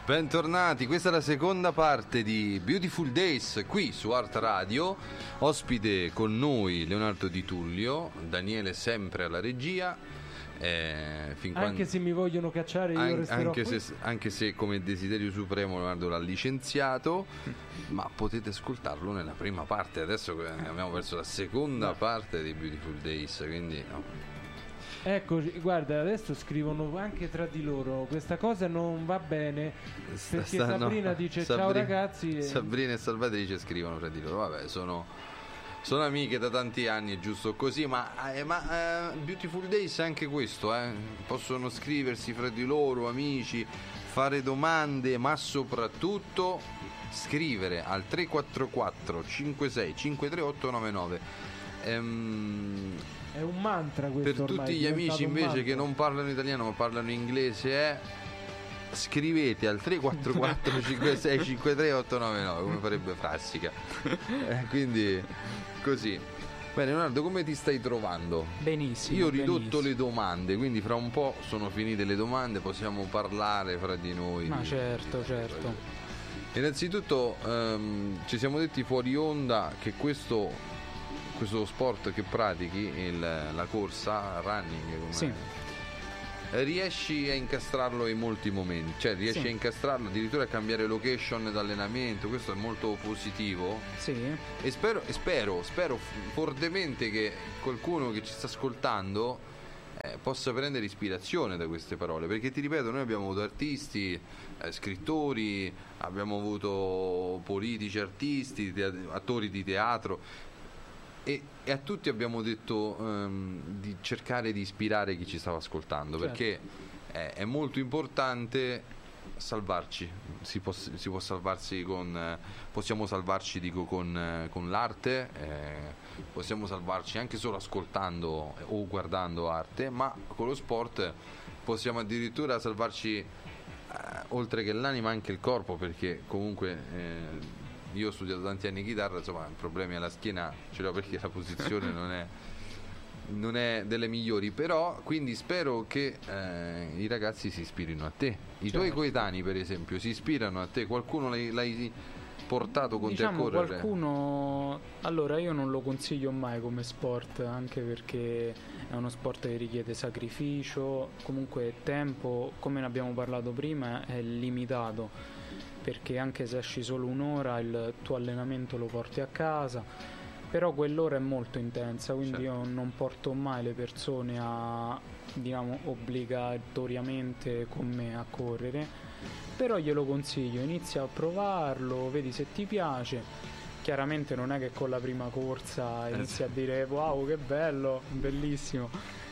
Bentornati, questa è la seconda parte di Beautiful Days qui su Art Radio. Ospite con noi Leonardo Di Tullio, Daniele sempre alla regia. Anche se mi vogliono cacciare io resterò qui. Anche se come desiderio supremo Leonardo l'ha licenziato, ma potete ascoltarlo nella prima parte. Adesso abbiamo verso la seconda parte di Beautiful Days, quindi no. Ecco, guarda, adesso scrivono anche tra di loro, questa cosa non va bene, perché Sabrina dice ciao ragazzi. Sabrina e Salvatrice scrivono tra di loro, vabbè, sono amiche da tanti anni, è giusto così, ma Beautiful Days è anche questo, possono scriversi fra di loro, amici, fare domande, ma soprattutto scrivere al 344 56 538 99. È un mantra questo. Per tutti ormai, gli amici invece che non parlano italiano ma parlano inglese, scrivete al 344 56 53 899, come farebbe Frassica. Quindi così. Bene Leonardo, come ti stai trovando? Benissimo. Io ho ridotto le domande, quindi fra un po' sono finite le domande, possiamo parlare fra di noi. Ma certo. Innanzitutto ci siamo detti fuori onda che questo sport che pratichi, la corsa, running, sì, riesci a incastrarlo in molti momenti, cioè riesci sì, a incastrarlo addirittura a cambiare location d'allenamento, questo è molto positivo. Sì. E spero fortemente che qualcuno che ci sta ascoltando possa prendere ispirazione da queste parole, perché ti ripeto, noi abbiamo avuto artisti, scrittori, abbiamo avuto politici, artisti, attori di teatro, e a tutti abbiamo detto di cercare di ispirare chi ci stava ascoltando, certo, perché è molto importante salvarci. Si può salvarsi possiamo salvarci, dico, con l'arte, possiamo salvarci anche solo ascoltando o guardando arte, ma con lo sport possiamo addirittura salvarci oltre che l'anima anche il corpo, perché comunque io ho studiato tanti anni chitarra, insomma problemi alla schiena ce l'ho, perché la posizione non è delle migliori, però quindi spero che i ragazzi si ispirino a te. I tuoi coetanei per esempio si ispirano a te? Qualcuno l'hai portato con te a correre? Qualcuno, allora io non lo consiglio mai come sport, anche perché è uno sport che richiede sacrificio, comunque tempo, come ne abbiamo parlato prima, è limitato, perché anche se esci solo un'ora il tuo allenamento lo porti a casa, però quell'ora è molto intensa, quindi certo, io non porto mai le persone a, diciamo, obbligatoriamente con me a correre, però glielo consiglio, inizia a provarlo, vedi se ti piace. Chiaramente non è che con la prima corsa inizi a dire wow che bello, bellissimo,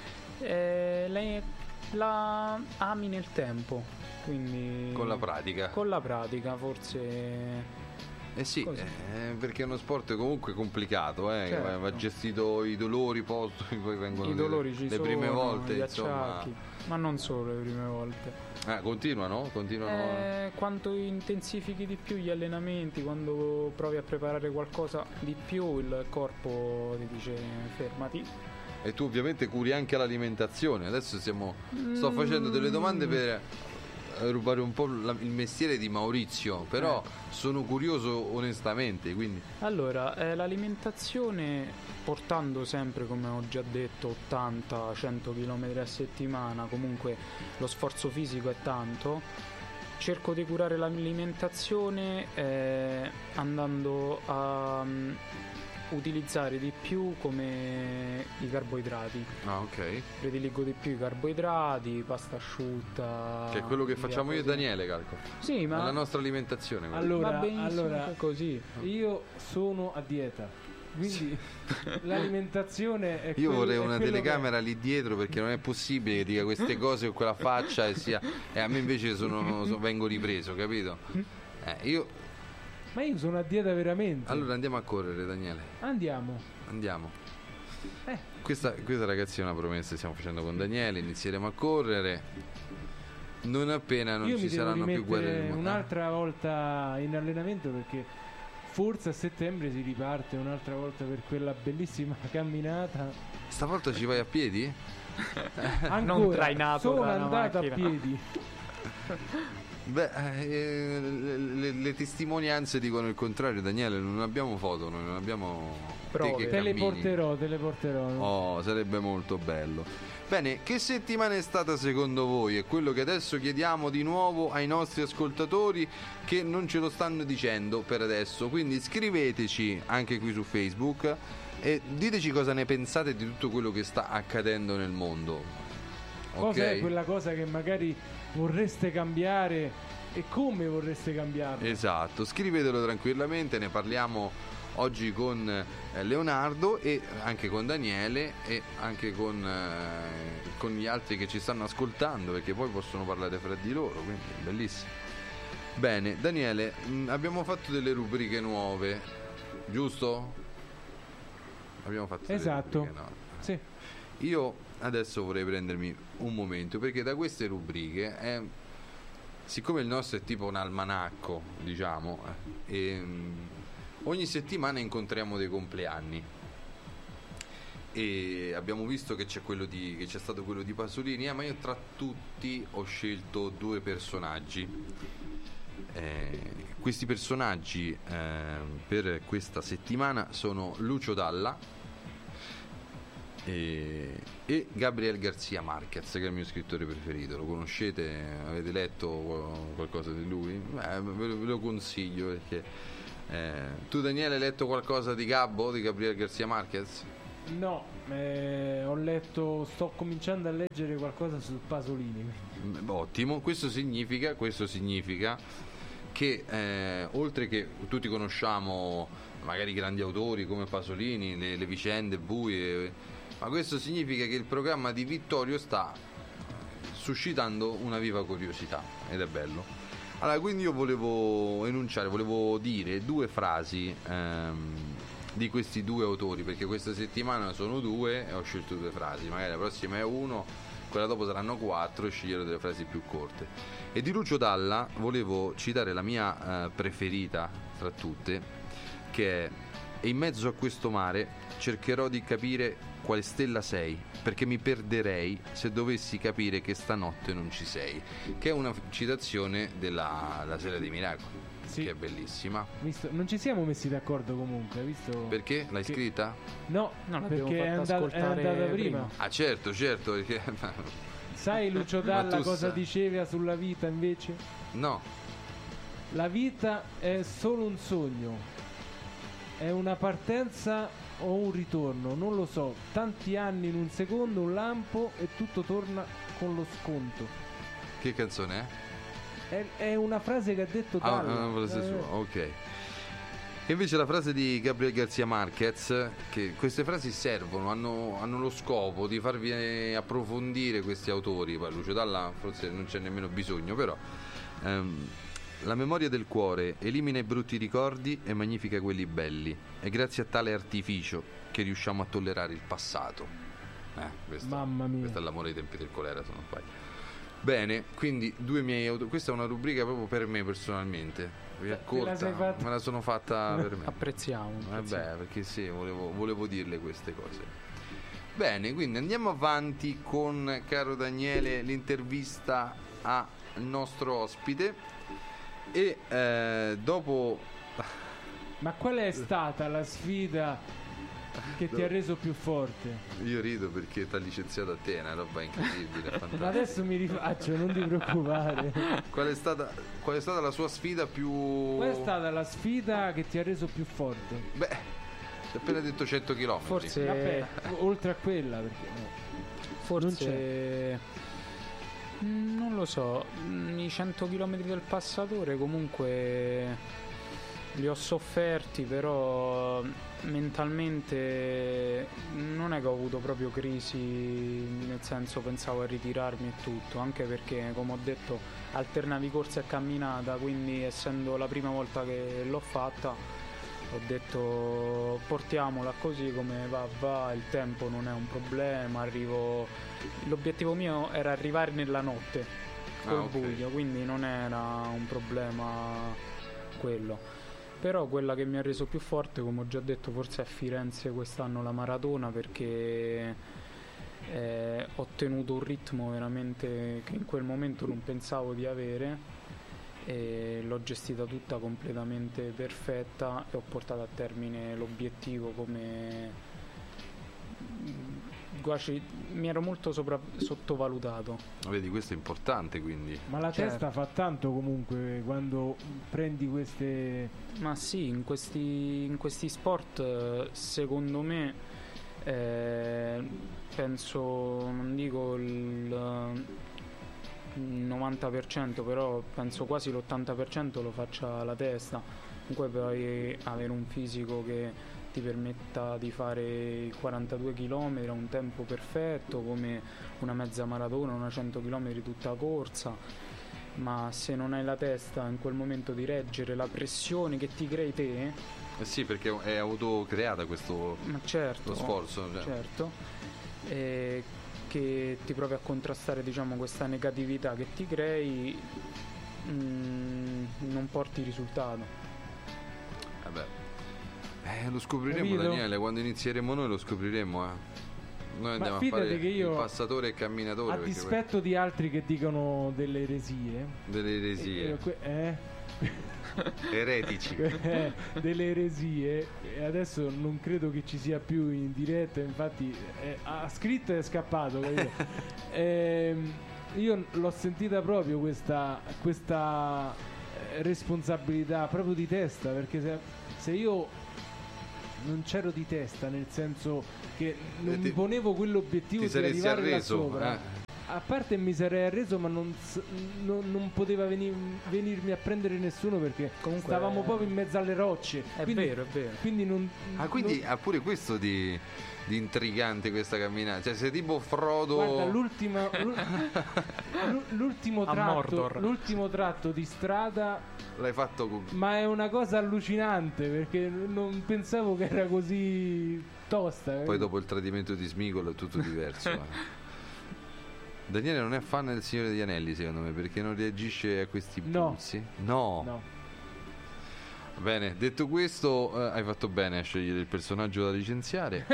la ami nel tempo, quindi con la pratica forse. Sì, perché è uno sport comunque complicato, certo, va gestito i dolori poi vengono i dolori ci le sono, prime volte, gli insomma, acciacchi, ma non solo le prime volte. Continuano? Quanto intensifichi di più gli allenamenti, quando provi a preparare qualcosa di più, il corpo ti dice fermati. E tu ovviamente curi anche l'alimentazione. Adesso sto facendo delle domande per rubare un po' il mestiere di Maurizio, però sono curioso onestamente, quindi. Allora, l'alimentazione, portando sempre, come ho già detto, 80-100 km a settimana, comunque lo sforzo fisico è tanto, cerco di curare l'alimentazione andando a utilizzare di più come i carboidrati. Ok. Prediligo di più i carboidrati, pasta asciutta, che è quello che facciamo io e Daniele, calco. Sì, ma la nostra alimentazione. Allora, così. Io sono a dieta, quindi l'alimentazione è io vorrei una telecamera lì dietro, perché non è possibile che dica queste cose con quella faccia e a me invece vengo ripreso, capito? Ma io sono a dieta veramente. Allora andiamo a correre, Daniele. Andiamo. Questa ragazzi è una promessa che stiamo facendo con Daniele. Inizieremo a correre non appena non ci saranno più guerre del mondo. Un'altra volta in allenamento, perché forse a settembre si riparte un'altra volta per quella bellissima camminata. Stavolta ci vai a piedi? Ancora, non trainato sono da andato macchina. a piedi. Le testimonianze dicono il contrario, Daniele. Non abbiamo foto, non abbiamo prove. Te le porterò. Oh, sarebbe molto bello. Bene, che settimana è stata secondo voi? È quello che adesso chiediamo di nuovo ai nostri ascoltatori, che non ce lo stanno dicendo per adesso. Quindi scriveteci anche qui su Facebook e diteci cosa ne pensate di tutto quello che sta accadendo nel mondo. Cosa è quella cosa che magari vorreste cambiare e come vorreste cambiarlo? Esatto, scrivetelo tranquillamente, ne parliamo oggi con Leonardo e anche con Daniele e anche con gli altri che ci stanno ascoltando, perché poi possono parlare fra di loro, quindi è bellissimo. Bene, Daniele, abbiamo fatto delle rubriche nuove, giusto? Abbiamo fatto delle rubriche nuove. Sì. Io adesso vorrei prendermi un momento, perché da queste rubriche, siccome il nostro è tipo un almanacco, diciamo, ogni settimana incontriamo dei compleanni e abbiamo visto che c'è stato quello di Pasolini, ma io tra tutti ho scelto due personaggi. Questi personaggi per questa settimana sono Lucio Dalla e Gabriel García Márquez, che è il mio scrittore preferito. Lo conoscete? Avete letto qualcosa di lui? Ve lo consiglio, perché tu, Daniele, hai letto qualcosa di Gabriel García Márquez? No, sto cominciando a leggere qualcosa su Pasolini. Ottimo, questo significa che oltre che tutti conosciamo magari grandi autori come Pasolini, le vicende buie, ma questo significa che il programma di Vittorio sta suscitando una viva curiosità, ed è bello. Allora, quindi io volevo dire due frasi di questi due autori, perché questa settimana sono due e ho scelto due frasi, magari la prossima è uno, quella dopo saranno 4 e sceglierò delle frasi più corte. E di Lucio Dalla volevo citare la mia preferita tra tutte, che è: e in mezzo a questo mare cercherò di capire quale stella sei, perché mi perderei se dovessi capire che stanotte non ci sei, che è una citazione della Sera dei Miracoli, sì, che è bellissima. Non ci siamo messi d'accordo comunque, visto? Perché? L'hai scritta? No, perché è andata prima. Ah, certo, perché sai Lucio Dalla cosa diceva sulla vita invece? No. La vita è solo un sogno, è una partenza o un ritorno, non lo so, tanti anni in un secondo, un lampo e tutto torna con lo sconto. Che canzone è? È una frase che ha detto Dalla. Una frase sua, ok. E invece la frase di Gabriel García Márquez, che queste frasi servono, hanno lo scopo di farvi approfondire questi autori. Poi Lucio Dalla forse non c'è nemmeno bisogno, però la memoria del cuore elimina i brutti ricordi e magnifica quelli belli. È grazie a tale artificio che riusciamo a tollerare il passato. Mamma mia. Questo è l'amore ai tempi del colera, se non sbaglio. Bene, quindi due miei autori. Questa è una rubrica proprio per me personalmente. Corta, me la sono fatta per me. Apprezziamo. Vabbè, perché sì, volevo dirle queste cose. Bene, quindi andiamo avanti con, caro Daniele, l'intervista al nostro ospite. E dopo... Ma qual è stata la sfida che ti ha reso più forte? Io rido perché ti ha licenziato a te, è una roba incredibile, fantastica. Ma adesso mi rifaccio, non ti preoccupare. Qual è stata la sua sfida più... Qual è stata la sfida che ti ha reso più forte? Beh, ti ho appena detto 100 km. Forse... Vabbè, oltre a quella, perché no. Forse... Non c'è. Non lo so, i 100 km del passatore comunque li ho sofferti, però mentalmente non è che ho avuto proprio crisi, nel senso pensavo a ritirarmi e tutto, anche perché, come ho detto, alternavi corsa e camminata, quindi essendo la prima volta che l'ho fatta ho detto portiamola così come va, il tempo non è un problema, l'obiettivo mio era arrivare nella notte col buio, quindi non era un problema quello. Però quella che mi ha reso più forte, come ho già detto, forse è Firenze quest'anno, la maratona, perché ho tenuto un ritmo veramente che in quel momento non pensavo di avere, e l'ho gestita tutta completamente perfetta e ho portato a termine l'obiettivo come quasi mi ero molto sottovalutato. Vedi, questo è importante, quindi. Ma la Certo. testa fa tanto comunque quando prendi queste... Ma sì, in questi sport secondo me penso, non dico il 90%, però penso quasi l'80% lo faccia la testa. Comunque puoi avere un fisico che ti permetta di fare i 42 km a un tempo perfetto, come una mezza maratona, una 100 km tutta corsa, ma se non hai la testa in quel momento di reggere la pressione che ti crei te, Sì, perché è autocreata questo ma certo, lo sforzo. Cioè. certo, che ti provi a contrastare, diciamo, questa negatività che ti crei, non porti risultato. Vabbè. Lo scopriremo, Capito? Daniele, quando inizieremo noi lo scopriremo. Noi andiamo a fidati fare che io, il passatore e camminatore. a perché dispetto di altri che dicono delle eresie, delle eresie. Eretici. delle eresie, e adesso non credo che ci sia più in diretta, infatti ha scritto e è scappato, capito? Io l'ho sentita proprio questa responsabilità proprio di testa, perché se io non c'ero di testa, nel senso che non mi ponevo quell'obiettivo ti di saresti arrivare là arreso, sopra. A parte mi sarei arreso, ma non poteva venirmi a prendere nessuno, perché Comunque stavamo proprio in mezzo alle rocce. È Quindi- vero, è vero. Quindi non... Quindi non- ha pure questo di intrigante questa camminata. Cioè, sei tipo Frodo. Guarda, l'ultimo A tratto, Mordor. l'ultimo tratto di strada, L'hai fatto con. ma è una cosa allucinante, perché non pensavo che era così tosta. Poi dopo il tradimento di Smigolo è tutto diverso. Daniele non è fan del Signore degli Anelli, secondo me, perché non reagisce a questi No. impulsi. No. No. Bene, detto questo, hai fatto bene a scegliere il personaggio da licenziare.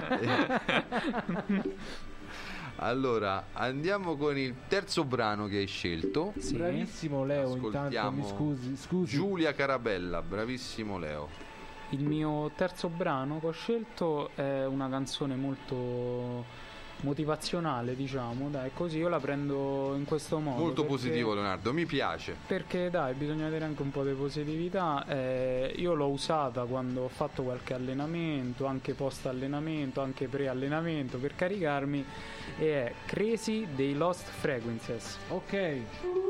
Allora, andiamo con il terzo brano che hai scelto. Sì. Bravissimo Leo, intanto Ascoltiamo mi scusi. Giulia Carabella, bravissimo Leo. Il mio terzo brano che ho scelto è una canzone molto motivazionale, diciamo, dai, così io la prendo in questo modo. Molto perché- positivo Leonardo, mi piace. Perché dai, bisogna avere anche un po' di positività. Io l'ho usata quando ho fatto qualche allenamento, anche post allenamento, anche pre allenamento, per caricarmi, e è Crazy dei Lost Frequencies. Ok.